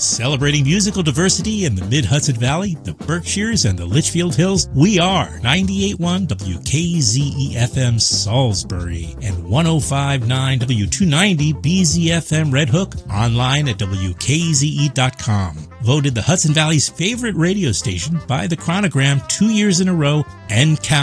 Celebrating musical diversity in the Mid-Hudson Valley, the Berkshires, and the Litchfield Hills, we are 98.1 WKZE-FM Salisbury and 105.9 W290 BZFM Red Hook, online at WKZE.com. Voted the Hudson Valley's favorite radio station by the Chronogram 2 years in a row and counting.